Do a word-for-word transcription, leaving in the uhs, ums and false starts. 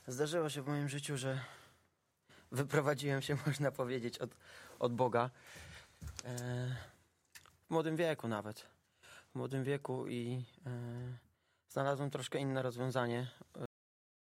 Zdarzyło się w moim życiu, że wyprowadziłem się, można powiedzieć, od, od Boga. E, w młodym wieku nawet. W młodym wieku i e, znalazłem troszkę inne rozwiązanie.